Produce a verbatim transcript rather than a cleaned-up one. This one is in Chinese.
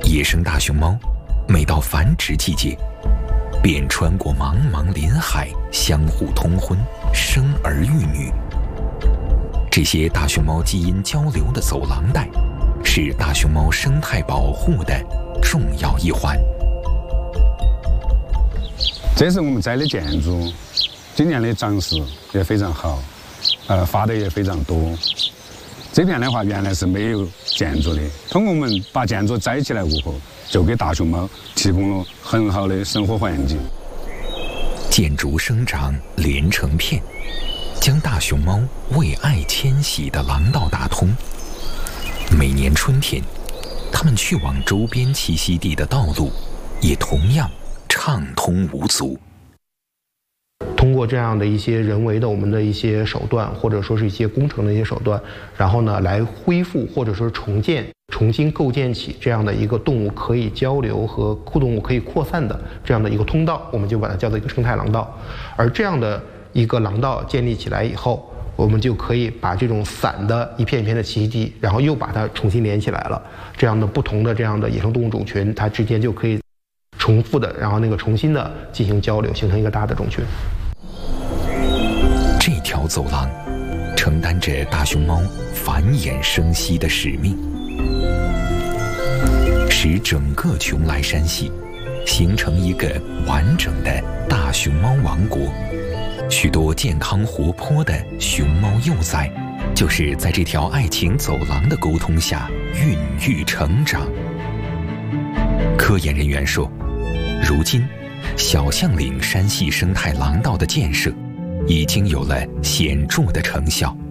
野生大熊猫每到繁殖季节，便穿过茫茫林海，相互通婚，生儿育女。这些大熊猫基因交流的走廊带，是大熊猫生态保护的重要一环。 这是我们栽的建筑，今年的长势也非常好，呃，发的也非常多。这片的话，原来是没有建筑的，通过我们把建筑栽起来过后，就给大熊猫提供了很好的生活环境。 建筑生长连成片，将大熊猫为爱迁徙的廊道打通。每年春天，它们去往周边栖息地的道路也同样畅通无阻。 通过这样的一些人为的我们的一些手段，或者说是一些工程的一些手段，然后呢来恢复或者说重建、重新构建起这样的一个动物可以交流和动物可以扩散的这样的一个通道，我们就把它叫做一个生态廊道。而这样的一个廊道建立起来以后，我们就可以把这种散的一片一片的栖息地，然后又把它重新连起来了。这样的不同的这样的野生动物种群，它之间就可以重复的，然后那个重新的进行交流，形成一个大的种群。 这条走廊承担着大熊猫繁衍生息的使命，使整个邛崃山系形成一个完整的大熊猫王国。许多健康活泼的熊猫幼崽，就是在这条爱情走廊的沟通下孕育成长。科研人员说，如今小象岭山系生态廊道的建设已经有了显著的成效。